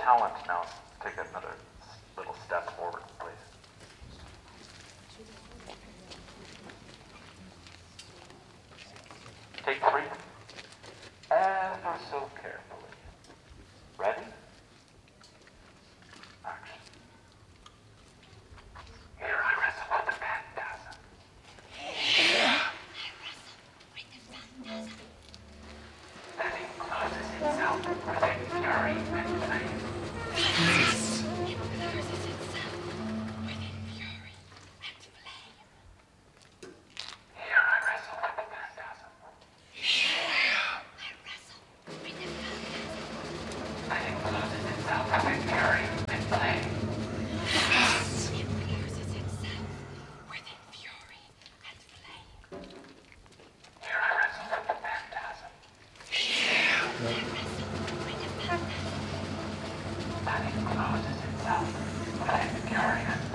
talent now. Take another little step forward, please. Take 3. Ever so carefully. Ready? Action. Here I wrestle with the phantasm. That encloses itself within fury and flame. Here I wrestle with the phantasm. That encloses itself within fury and flame. Here I wrestle with the phantasm. That encloses itself within fury and